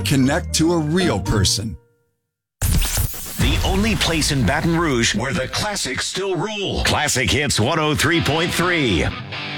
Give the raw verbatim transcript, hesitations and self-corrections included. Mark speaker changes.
Speaker 1: Connect to a real person.
Speaker 2: The only place in Baton Rouge where the classics still rule. Classic Hits one oh three point three.